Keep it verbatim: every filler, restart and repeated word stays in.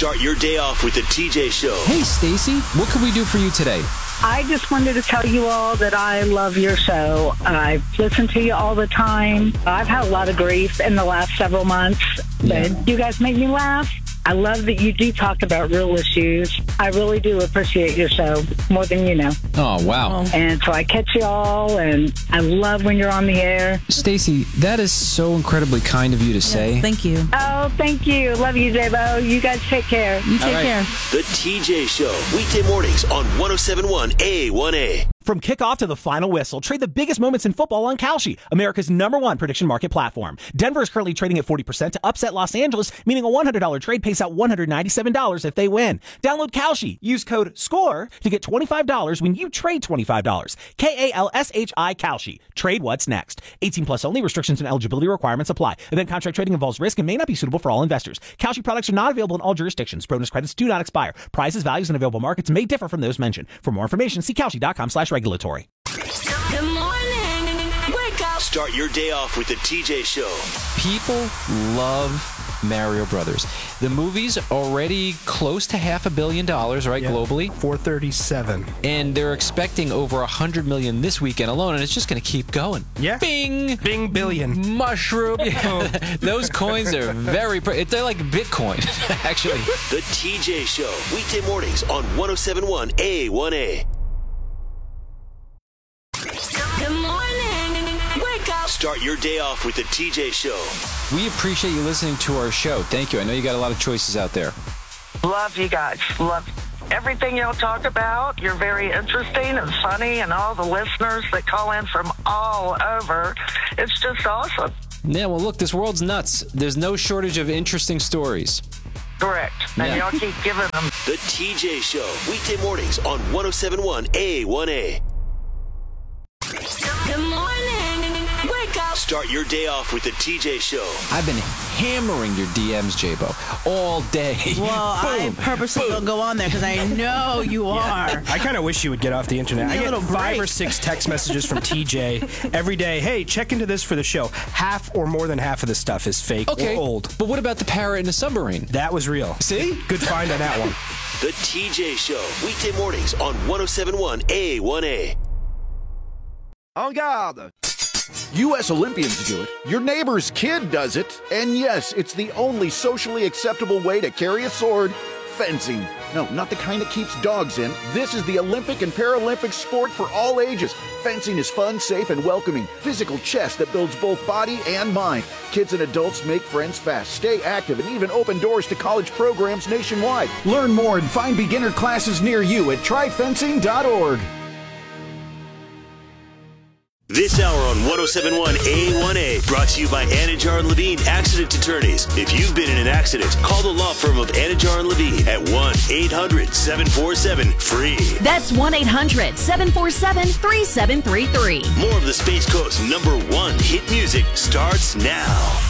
Start your day off with the T J Show. Hey, Stacy, what can we do for you today? I just wanted to tell you all that I love your show. I've listened to you all the time. I've had a lot of grief in the last several months, but Yeah. you guys make me laugh. I love that you do talk about real issues. I really do appreciate your show more than you know. Oh, wow. And so I catch you all, and I love when you're on the air. Stacy, that is so incredibly kind of you to say. Yes, thank you. Oh, thank you. Love you, J-Bo. You guys take care. You take All right. care. The T J Show, weekday mornings on one oh seven point one A one A. From kickoff to the final whistle, trade the biggest moments in football on Kalshi, America's number one prediction market platform. Denver is currently trading at forty percent to upset Los Angeles, meaning a one hundred dollars trade pays out one hundred ninety-seven dollars if they win. Download Kalshi. Use code SCORE to get twenty-five dollars when you trade twenty-five dollars. K A L S H I Kalshi. Trade what's next. eighteen plus only. Restrictions and eligibility requirements apply. Event contract trading involves risk and may not be suitable for all investors. Kalshi products are not available in all jurisdictions. Bonus credits do not expire. Prices, values, and available markets may differ from those mentioned. For more information, see Kalshi.com slash regulatory. Good morning. Wake up. Start your day off with the T J Show. People love Mario Brothers. The movie's already close to half a billion dollars, right, Yeah. globally? four thirty-seven. And they're expecting over one hundred million this weekend alone, and it's just going to keep going. Yeah. Bing! Bing billion. Mushroom. Yeah. Those coins are very... Pre- they're like Bitcoin, actually. The T J Show, weekday mornings on one oh seven point one A one A. Good morning. Wake up. Start your day off with the T J Show. We appreciate you listening to our show. Thank you. I know you got a lot of choices out there. Love you guys. Love everything y'all talk about. You're very interesting and funny, and all the listeners that call in from all over. It's just awesome. Yeah, well, look, this world's nuts. There's no shortage of interesting stories. Correct. And Yeah. y'all keep giving them. The T J Show, weekday mornings on one oh seven point one A one A. Good morning. Wake up. Start your day off with the T J Show. I've been hammering your D Ms, J-Bo, all day. Well, I purposely don't go on there because I know you are. I kind of wish you would get off the internet. Give me I a get little five break. or six text messages from T J every day. Hey, check into this for the show. Half or more than half of the stuff is fake Okay, or old. but what about the parrot in the submarine? That was real. See? Good find on that one. The T J Show, weekday mornings on one oh seven point one A one A. En garde! U S Olympians do it, your neighbor's kid does it, and yes, it's the only socially acceptable way to carry a sword, fencing. No, not the kind that keeps dogs in. This is the Olympic and Paralympic sport for all ages. Fencing is fun, safe, and welcoming. Physical chess that builds both body and mind. Kids and adults make friends fast, stay active, and even open doors to college programs nationwide. Learn more and find beginner classes near you at try fencing dot org. This hour on one oh seven point one A one A brought to you by Anajar and Levine Accident Attorneys. If you've been in an accident, call the law firm of Anajar and Levine at one eight hundred seven four seven free. That's one eight hundred seven four seven three seven three three. More of the Space Coast's number one hit music starts now.